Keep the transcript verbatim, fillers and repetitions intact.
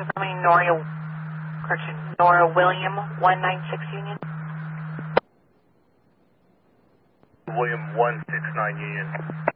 confirming Nora, correction, Nora William, one nine six Union. William, one six nine Union.